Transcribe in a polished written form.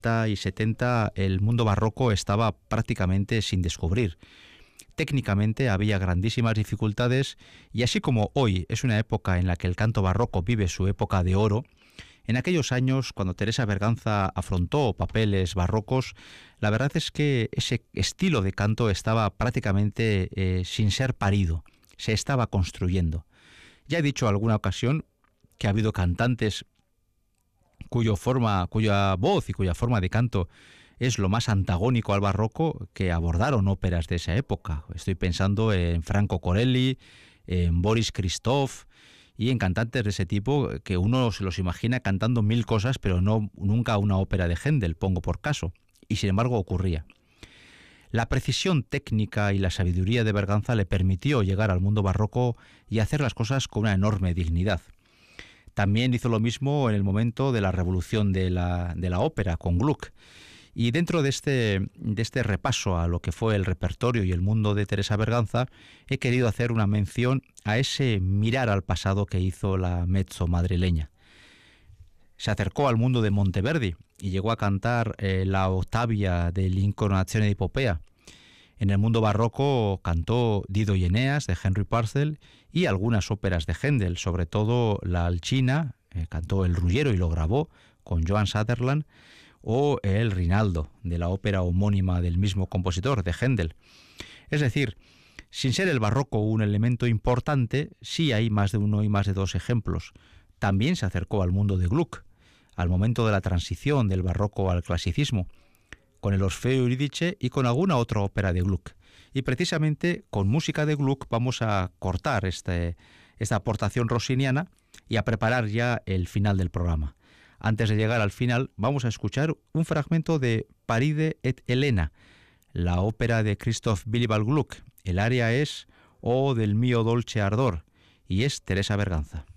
y 70 el mundo barroco estaba prácticamente sin descubrir. Técnicamente había grandísimas dificultades y así como hoy es una época en la que el canto barroco vive su época de oro, en aquellos años, cuando Teresa Berganza afrontó papeles barrocos, la verdad es que ese estilo de canto estaba prácticamente sin ser parido, se estaba construyendo. Ya he dicho en alguna ocasión que ha habido cantantes cuya voz y cuya forma de canto es lo más antagónico al barroco, que abordaron óperas de esa época. Estoy pensando en Franco Corelli, en Boris Christoph y en cantantes de ese tipo que uno se los imagina cantando mil cosas, pero nunca una ópera de Händel, pongo por caso. Y sin embargo ocurría. La precisión técnica y la sabiduría de Berganza le permitió llegar al mundo barroco y hacer las cosas con una enorme dignidad. También hizo lo mismo en el momento de la revolución de la ópera con Gluck. Y dentro de este repaso a lo que fue el repertorio y el mundo de Teresa Berganza, he querido hacer una mención a ese mirar al pasado que hizo la mezzo madrileña. Se acercó al mundo de Monteverdi y llegó a cantar la Ottavia de l'Incoronazione di Popea. En el mundo barroco cantó Dido y Eneas de Henry Purcell y algunas óperas de Händel, sobre todo la Alcina, cantó El Ruggiero y lo grabó con Joan Sutherland, o el Rinaldo, de la ópera homónima del mismo compositor, de Händel. Es decir, sin ser el barroco un elemento importante, sí hay más de uno y más de dos ejemplos. También se acercó al mundo de Gluck, al momento de la transición del barroco al clasicismo, con el Orfeo Eurídice y con alguna otra ópera de Gluck. Y precisamente con música de Gluck vamos a cortar esta aportación rossiniana y a preparar ya el final del programa. Antes de llegar al final, vamos a escuchar un fragmento de Paride et Helena, la ópera de Christoph Willibald Gluck. El aria es O del mio dolce ardor y es Teresa Berganza.